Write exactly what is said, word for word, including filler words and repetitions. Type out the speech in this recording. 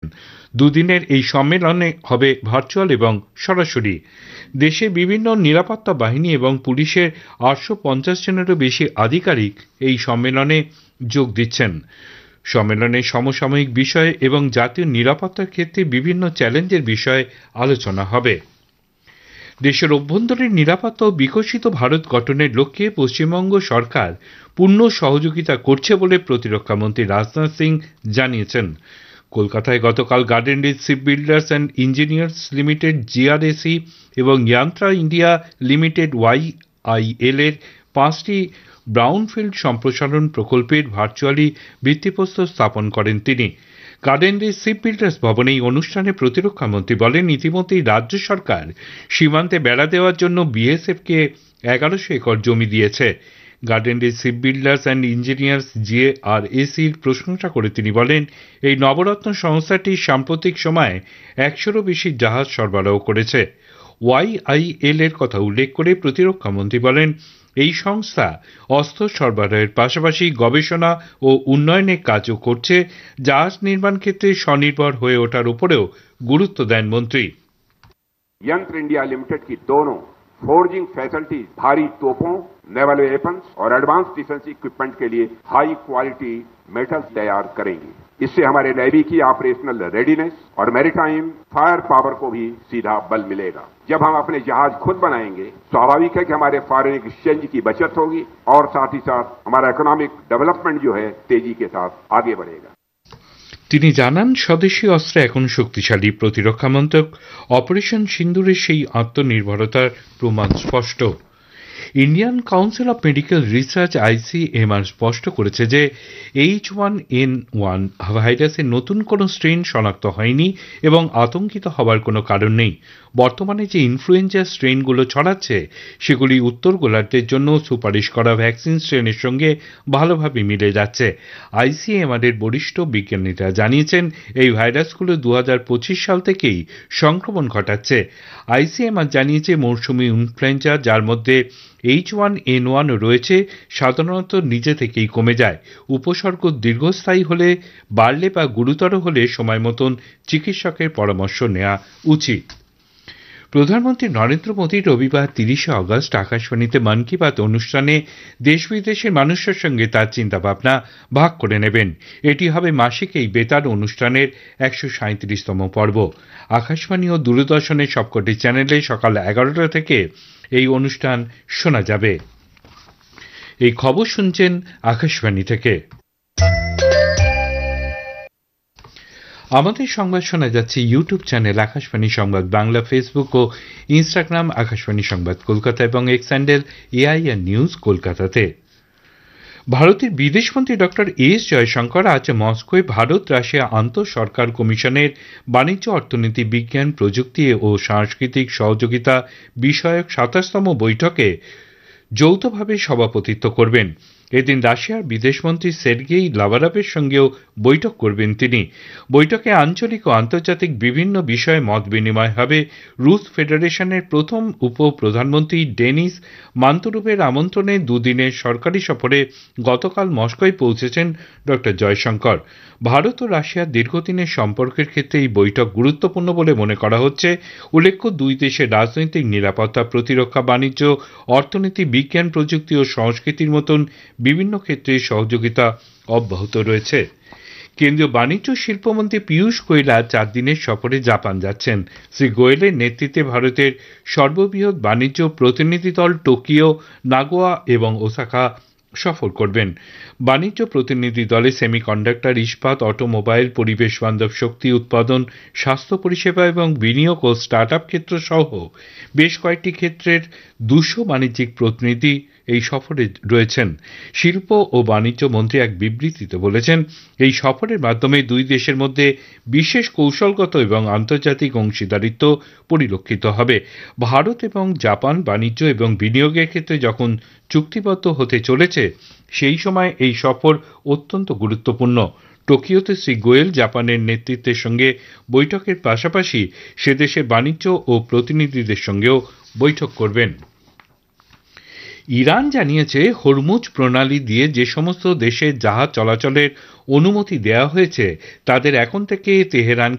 দুদিনের এই সম্মেলনে হবে ভার্চুয়াল এবং সরাসরি। দেশে বিভিন্ন নিরাপত্তা বাহিনী এবং পুলিশের আটশো পঞ্চাশ জনেরও বেশি আধিকারিক এই সম্মেলনে যোগ দিচ্ছেন। সম্মেলনে সমসাময়িক বিষয় এবং জাতীয় নিরাপত্তার ক্ষেত্রে বিভিন্ন চ্যালেঞ্জের বিষয়ে আলোচনা হবে। দেশের অভ্যন্তরীণ নিরাপত্তা ও বিকশিত ভারত গঠনের লক্ষ্যে পশ্চিমবঙ্গ সরকার পূর্ণ সহযোগিতা করছে বলে প্রতিরক্ষামন্ত্রী রাজনাথ সিং জানিয়েছেন। কলকাতায় গতকাল garden reach ship builders and engineers limited জিআরএসি এবং ইয়ান্ত্রা ইন্ডিয়া লিমিটেড ওয়াইআইএল এর পাঁচটি ব্রাউনফিল্ড সম্প্রসারণ প্রকল্পের ভার্চুয়ালি ভিত্তিপ্রস্তর স্থাপন করেন তিনি। গার্ডেন রিচ শিপ বিল্ডার্স ভবনে এই অনুষ্ঠানে প্রতিরক্ষামন্ত্রী বলেন, ইতিমধ্যেই রাজ্য সরকার সীমান্তে বেড়া দেওয়ার জন্য বিএসএফকে এগারোশো একর জমি দিয়েছে। Garden reach ship builders and engineers জিআরএসির প্রশংসা করে তিনি বলেন, এই নবরত্ন সংস্থাটি সাম্প্রতিক সময়ে একশোরও বেশি জাহাজ সরবরাহ করেছে। ওয়াইআইএল এর কথা উল্লেখ করে প্রতিরক্ষামন্ত্রী বলেন, এই সংস্থা অস্ত্র সরবরাহের পাশাপাশি গবেষণা ও উন্নয়নের কাজও করছে। জাহাজ নির্মাণ ক্ষেত্রে স্বনির্ভর হয়ে ওঠার উপরেও গুরুত্ব দেন মন্ত্রী। यंत्र इंडिया लिमिटेड की दोनों फोर्जिंग फैसिलिटीज भारी तोपों, नेवल वेपन्स और एडवांस डिफेंस इक्विपमेंट के लिए हाई क्वालिटी मेटल तैयार करेंगी। इससे हमारे नेवी की ऑपरेशनल रेडीनेस और मैरीटाइम फायर पावर को भी सीधा बल मिलेगा। जब हम अपने जहाज खुद बनाएंगे, स्वाभाविक है कि हमारे फॉरेन एक्सचेंज की बचत होगी और साथ ही साथ हमारा इकोनॉमिक डेवलपमेंट जो है तेजी के साथ आगे बढ़ेगा। তিনি জানান, স্বদেশী অস্ত্র এখন শক্তিশালী। প্রতিরক্ষা মন্ত্রক অপারেশন সিন্দুরের সেই আত্মনির্ভরতার প্রমাণ স্পষ্ট। Indian council of medical research ICMR স্পষ্ট করেছে যে এইচ ওয়ান এন ওয়ান ভাইরাসের নতুন কোনো স্ট্রেন শনাক্ত হয়নি এবং আতঙ্কিত হবার কোনো কারণ নেই। বর্তমানে যে ইনফ্লুয়েঞ্জা স্ট্রেনগুলো ছড়াচ্ছে সেগুলি উত্তর গোলার্ধের জন্য সুপারিশ করা ভ্যাকসিন স্ট্রেনের সঙ্গে ভালোভাবে মিলে যাচ্ছে। আইসিএমআর এর বরিষ্ঠ বিজ্ঞানীরা জানিয়েছেন, এই ভাইরাসগুলো দু হাজার পঁচিশ সাল থেকেই সংক্রমণ ঘটাচ্ছে। আইসিএমআর জানিয়েছে, মৌসুমি ইনফ্লুয়েঞ্জা, যার মধ্যে এইচ ওয়ান এন ওয়ান রয়েছে, সাধারণত নিজে থেকেই কমে যায়। উপসর্গ দীর্ঘস্থায়ী হলে, বাড়লে বা গুরুতর হলে সময় মতন চিকিৎসকের পরামর্শ নেওয়া উচিত। প্রধানমন্ত্রী নরেন্দ্র মোদী রবিবার তিরিশে আগস্ট আকাশবাণীতে মন কি বাত অনুষ্ঠানে দেশ বিদেশের মানুষের সঙ্গে তার চিন্তাভাবনা ভাগ করে নেবেন। এটি হবে মাসিক এই বেতার অনুষ্ঠানের একশো সাঁত্রিশতম পর্ব। আকাশবাণী ও দূরদর্শনের সবকটি চ্যানেলে সকাল এগারোটা থেকে এই অনুষ্ঠান শোনা যাবে। এই খবর শুনছেন আকাশবাণী থেকে। আমাদের সংবাদ শোনা যাচ্ছে ইউটিউব চ্যানেল আকাশবাণী সংবাদ বাংলা, ফেসবুক ও ইনস্টাগ্রাম আকাশবাণী সংবাদ কলকাতা এবং এক্স হ্যান্ডেল এআইআর নিউজ কলকাতাতে। ভারতের বিদেশমন্ত্রী ডক্টর এস জয়শঙ্কর আজ মস্কোয় ভারত রাশিয়া আন্তঃ সরকার কমিশনের বাণিজ্য, অর্থনীতি, বিজ্ঞান, প্রযুক্তি ও সাংস্কৃতিক সহযোগিতা বিষয়ক সাতাশতম বৈঠকে যৌথভাবে সভাপতিত্ব করবেন। এদিন রাশিয়ার বিদেশমন্ত্রী সের্গেই লাভারভের সঙ্গেও বৈঠক করবেন তিনি। বৈঠকে আঞ্চলিক ও আন্তর্জাতিক বিভিন্ন বিষয়ে মত বিনিময় হবে। রুশ ফেডারেশনের প্রথম উপ প্রধানমন্ত্রী ডেনিস মান্তুরোভের আমন্ত্রণে দুদিনের সরকারি সফরে গতকাল মস্কোয় পৌঁছেছেন ডক্টর জয়শঙ্কর। ভারত ও রাশিয়ার দীর্ঘদিনের সম্পর্কের ক্ষেত্রে এই বৈঠক গুরুত্বপূর্ণ বলে মনে করা হচ্ছে। উল্লেখ্য, দুই দেশের রাজনৈতিক, নিরাপত্তা, প্রতিরক্ষা, বাণিজ্য, অর্থনীতি, বিজ্ঞান, প্রযুক্তি ও সংস্কৃতির মতন বিভিন্ন ক্ষেত্রে সহযোগিতা অব্যাহত রয়েছে। কেন্দ্রীয় বাণিজ্য শিল্পমন্ত্রী পীয়ূষ গোয়েল আজ চার দিনের সফরে জাপান যাচ্ছেন। শ্রী গোয়েলের নেতৃত্বে ভারতের সর্ববৃহৎ বাণিজ্য প্রতিনিধি দল টোকিও, নাগোয়া এবং ওসাকা সফর করবেন। বাণিজ্য প্রতিনিধি দলে সেমিকন্ডাক্টর, ইস্পাত, অটোমোবাইল, পরিবেশ বান্ধব শক্তি উৎপাদন, স্বাস্থ্য পরিষেবা এবং বিনিয়োগ ও স্টার্ট আপ ক্ষেত্র সহ বেশ কয়েকটি ক্ষেত্রের দুশো বাণিজ্যিক প্রতিনিধি এই সফরে রয়েছেন। শিল্প ও বাণিজ্য মন্ত্রী এক বিবৃতিতে বলেছেন, এই সফরের মাধ্যমে দুই দেশের মধ্যে বিশেষ কৌশলগত এবং আন্তর্জাতিক অংশীদারিত্ব পরিলক্ষিত হবে। ভারত এবং জাপান বাণিজ্য এবং বিনিয়োগের ক্ষেত্রে যখন চুক্তিবদ্ধ হতে চলেছে, সেই সময় এই সফর অত্যন্ত গুরুত্বপূর্ণ। টোকিওতে শ্রী গোয়েল জাপানের নেতৃত্বের সঙ্গে বৈঠকের পাশাপাশি সে দেশের বাণিজ্য ও প্রতিনিধিদের সঙ্গেও বৈঠক করবেন। ইরান জানিয়েছে, হরমুজ প্রণালী দিয়ে যে সমস্ত দেশে জাহাজ চলাচলের অনুমতি দেওয়া হয়েছে তাদের এখন থেকে তেহরান